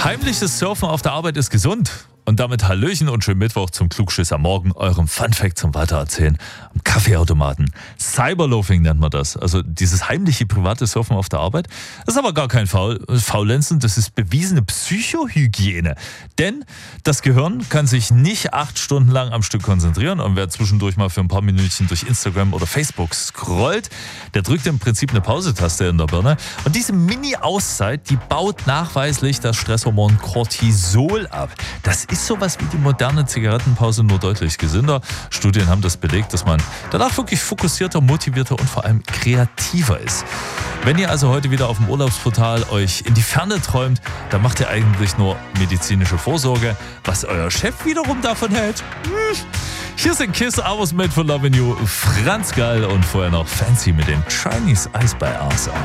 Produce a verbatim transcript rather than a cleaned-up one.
Heimliches Surfen auf der Arbeit ist gesund. Und damit Hallöchen und schönen Mittwoch zum Klugschiss am Morgen, eurem Funfact zum Weitererzählen am Kaffeeautomaten. Cyberloafing nennt man das. Also dieses heimliche private Surfen auf der Arbeit. Das ist aber gar kein Faul Faulenzen, das ist bewiesene Psychohygiene. Denn das Gehirn kann sich nicht acht Stunden lang am Stück konzentrieren. Und wer zwischendurch mal für ein paar Minütchen durch Instagram oder Facebook scrollt, der drückt im Prinzip eine Pausetaste in der Birne. Und diese Mini-Auszeit, die baut nachweislich das Stresshormon Cortisol ab. Das ist Ist sowas wie die moderne Zigarettenpause, nur deutlich gesünder. Studien haben das belegt, dass man danach wirklich fokussierter, motivierter und vor allem kreativer ist. Wenn ihr also heute wieder auf dem Urlaubsportal euch in die Ferne träumt, dann macht ihr eigentlich nur medizinische Vorsorge. Was euer Chef wiederum davon hält? Hm. Hier sind Kiss, I Was Made for Loving You, Franz Gall und vorher noch Fancy mit dem Chinese Ice by Arthur.